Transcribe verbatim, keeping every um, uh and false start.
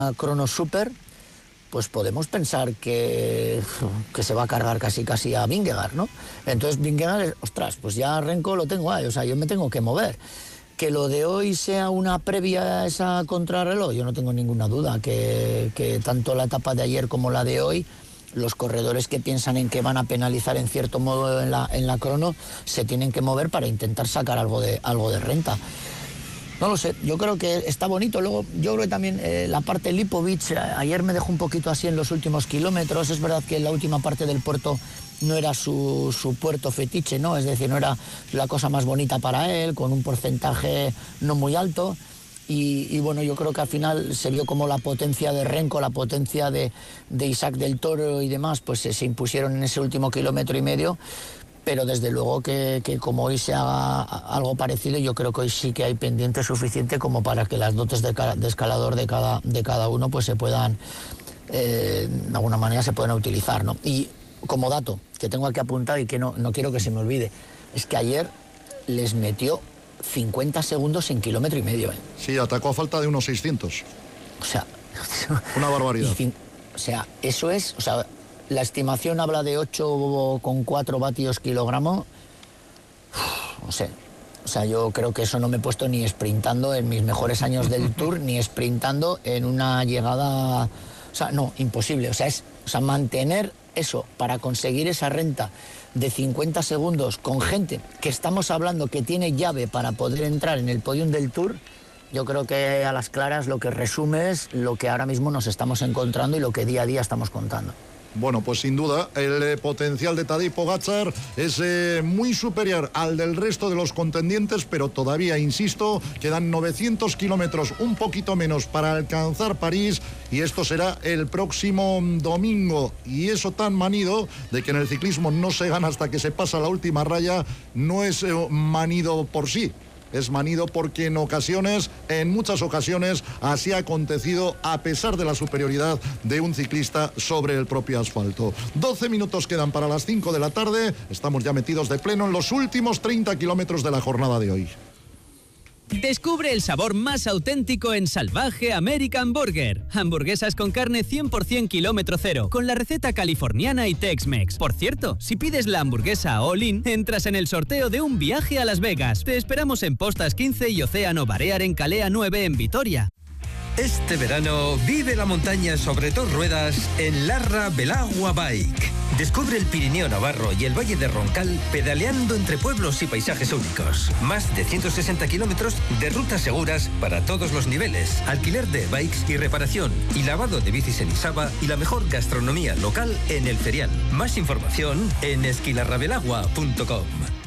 Crono Super, pues podemos pensar que, que se va a cargar casi casi a Vingegaard, ¿no? Entonces Vingegaard, ostras, pues ya Renko lo tengo ahí, o sea, yo me tengo que mover. Que lo de hoy sea una previa a esa contrarreloj, yo no tengo ninguna duda, que, que tanto la etapa de ayer como la de hoy, los corredores que piensan en que van a penalizar en cierto modo en la, en la crono, se tienen que mover para intentar sacar algo de, algo de renta. No lo sé, yo creo que está bonito. Luego, yo creo que también eh, la parte Lipovic, ayer me dejó un poquito así en los últimos kilómetros. Es verdad que la última parte del puerto no era su, su puerto fetiche, ¿no? Es decir, no era la cosa más bonita para él, con un porcentaje no muy alto. Y, y bueno, yo creo que al final se vio como la potencia de Renko, la potencia de, de Isaac del Toro y demás, pues se, se impusieron en ese último kilómetro y medio. Pero desde luego que, que como hoy se haga algo parecido, yo creo que hoy sí que hay pendiente suficiente como para que las dotes de, de escalador de cada, de cada uno pues se puedan, eh, de alguna manera se puedan utilizar, ¿no? Y como dato que tengo aquí apuntado y que no, no quiero que se me olvide, es que ayer les metió cincuenta segundos en kilómetro y medio, ¿eh? Sí, atacó a falta de unos seiscientos. O sea... Una barbaridad. Y, o sea, eso es... O sea, la estimación habla de ocho coma cuatro vatios kilogramo. No sé. O sea, yo creo que eso no me he puesto ni sprintando en mis mejores años del Tour, ni sprintando en una llegada... O sea, no, imposible. O sea, es, o sea, mantener eso para conseguir esa renta de cincuenta segundos con gente que estamos hablando que tiene llave para poder entrar en el podium del Tour, yo creo que a las claras lo que resume es lo que ahora mismo nos estamos encontrando y lo que día a día estamos contando. Bueno, pues sin duda, el eh, potencial de Tadej Pogačar es eh, muy superior al del resto de los contendientes, pero todavía, insisto, quedan novecientos kilómetros, un poquito menos, para alcanzar París, y esto será el próximo domingo. Y eso tan manido de que en el ciclismo no se gana hasta que se pasa la última raya, no es eh, manido por sí. Es manido porque en ocasiones, en muchas ocasiones, así ha acontecido a pesar de la superioridad de un ciclista sobre el propio asfalto. doce minutos quedan para las cinco de la tarde. Estamos ya metidos de pleno en los últimos treinta kilómetros de la jornada de hoy. Descubre el sabor más auténtico en Salvaje American Burger. Hamburguesas con carne cien por ciento kilómetro cero, con la receta californiana y Tex-Mex. Por cierto, si pides la hamburguesa All-In, entras en el sorteo de un viaje a Las Vegas. Te esperamos en Postas quince y Océano Balear en Calea nueve en Vitoria. Este verano vive la montaña sobre dos ruedas en Larra Belagua Bike. Descubre el Pirineo Navarro y el Valle de Roncal pedaleando entre pueblos y paisajes únicos. Más de ciento sesenta kilómetros de rutas seguras para todos los niveles. Alquiler de bikes y reparación y lavado de bicis en Isaba y la mejor gastronomía local en El Ferial. Más información en esquilarrabelagua punto com.